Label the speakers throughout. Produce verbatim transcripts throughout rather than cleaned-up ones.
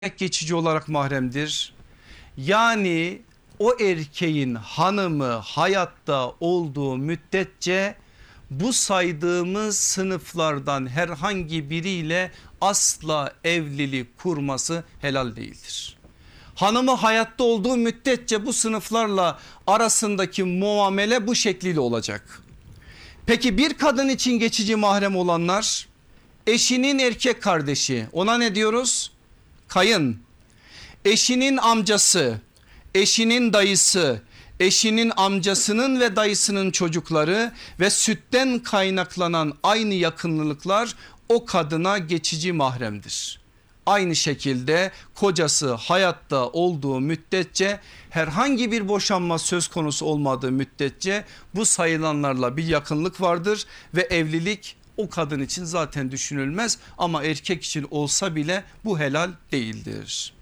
Speaker 1: geçici olarak mahremdir. Yani o erkeğin hanımı hayatta olduğu müddetçe bu saydığımız sınıflardan herhangi biriyle asla evlilik kurması helal değildir. Hanımı hayatta olduğu müddetçe bu sınıflarla arasındaki muamele bu şekliyle olacak. Peki bir kadın için geçici mahrem olanlar, eşinin erkek kardeşi, ona ne diyoruz? Kayın, eşinin amcası, eşinin dayısı, eşinin amcasının ve dayısının çocukları ve sütten kaynaklanan aynı yakınlıklar o kadına geçici mahremdir. Aynı şekilde kocası hayatta olduğu müddetçe, herhangi bir boşanma söz konusu olmadığı müddetçe bu sayılanlarla bir yakınlık vardır ve evlilik o kadın için zaten düşünülmez, ama erkek için olsa bile bu helal değildir.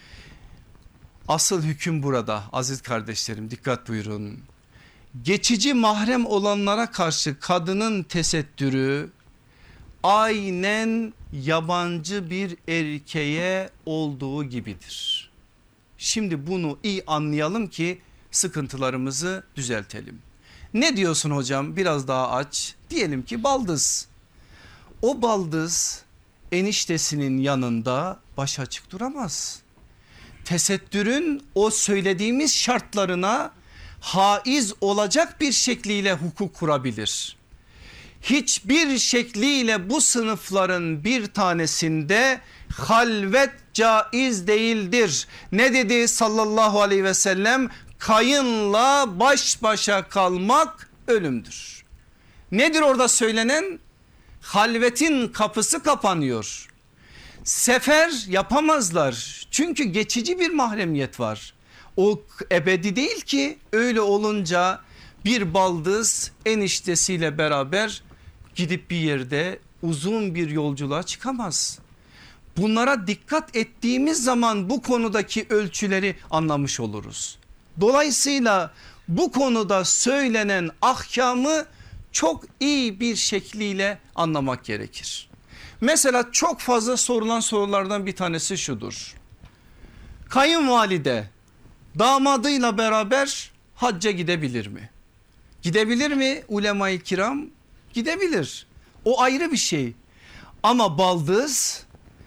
Speaker 1: Asıl hüküm burada aziz kardeşlerim, dikkat buyurun. Geçici mahrem olanlara karşı kadının tesettürü aynen yabancı bir erkeğe olduğu gibidir. Şimdi bunu iyi anlayalım ki sıkıntılarımızı düzeltelim. Ne diyorsun hocam, biraz daha aç. Diyelim ki baldız. O baldız eniştesinin yanında baş açık duramaz. Tesettürün o söylediğimiz şartlarına haiz olacak bir şekliyle hukuk kurabilir. Hiçbir şekliyle bu sınıfların bir tanesinde halvet caiz değildir. Ne dedi sallallahu aleyhi ve sellem? Kayınla baş başa kalmak ölümdür. Nedir orada söylenen? Halvetin kapısı kapanıyor. Sefer yapamazlar çünkü geçici bir mahremiyet var. O ebedi değil ki. Öyle olunca bir baldız eniştesiyle beraber gidip bir yerde uzun bir yolculuğa çıkamaz. Bunlara dikkat ettiğimiz zaman bu konudaki ölçüleri anlamış oluruz. Dolayısıyla bu konuda söylenen ahkamı çok iyi bir şekliyle anlamak gerekir. Mesela çok fazla sorulan sorulardan bir tanesi şudur: kayınvalide damadıyla beraber hacca gidebilir mi? Gidebilir mi ulema-i kiram? Gidebilir. O ayrı bir şey. Ama baldız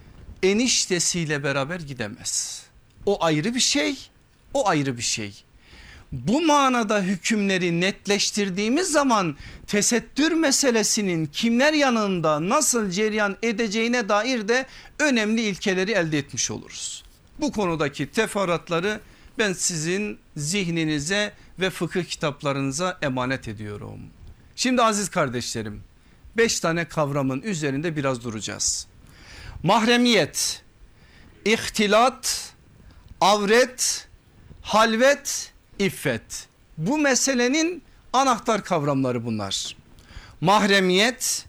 Speaker 1: eniştesiyle beraber gidemez. O ayrı bir şey. O ayrı bir şey. Bu manada hükümleri netleştirdiğimiz zaman tesettür meselesinin kimler yanında nasıl cereyan edeceğine dair de önemli ilkeleri elde etmiş oluruz. Bu konudaki teferruatları ben sizin zihninize ve fıkıh kitaplarınıza emanet ediyorum. Şimdi aziz kardeşlerim, beş tane kavramın üzerinde biraz duracağız. Mahremiyet, ihtilat, avret, halvet, İffet. Bu meselenin anahtar kavramları bunlar. Mahremiyet,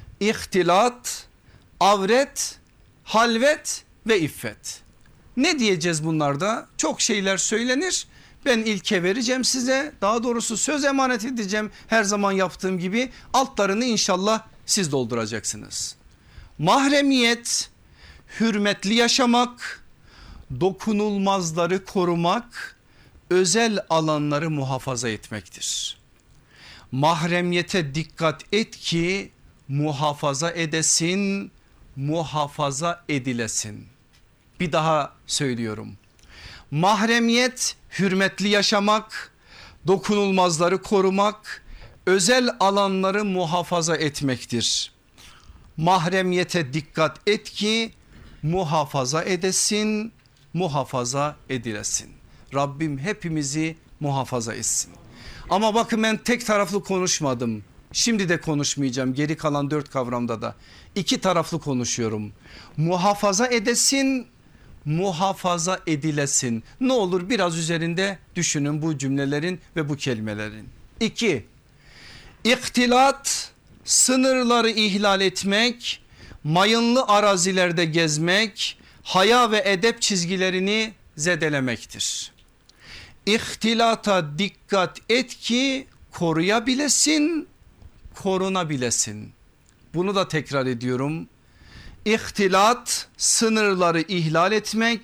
Speaker 1: ihtilat, avret, halvet ve iffet. Ne diyeceğiz bunlarda? Çok şeyler söylenir. Ben ilke vereceğim size. Daha doğrusu söz emanet edeceğim. Her zaman yaptığım gibi altlarını inşallah siz dolduracaksınız. Mahremiyet, hürmetli yaşamak, dokunulmazları korumak, özel alanları muhafaza etmektir. Mahremiyete dikkat et ki muhafaza edesin, muhafaza edilesin. Bir daha söylüyorum. Mahremiyet hürmetli yaşamak, dokunulmazları korumak, özel alanları muhafaza etmektir. Mahremiyete dikkat et ki muhafaza edesin, muhafaza edilesin. Rabbim hepimizi muhafaza etsin. Ama bakın, ben tek taraflı konuşmadım. Şimdi de konuşmayacağım. Geri kalan dört kavramda da iki taraflı konuşuyorum. Muhafaza edesin, muhafaza edilesin. Ne olur biraz üzerinde düşünün bu cümlelerin ve bu kelimelerin. İki, İhtilat, sınırları ihlal etmek, mayınlı arazilerde gezmek, haya ve edep çizgilerini zedelemektir. İhtilata dikkat et ki koruyabilesin, korunabilesin. Bunu da tekrar ediyorum. İhtilat sınırları ihlal etmek,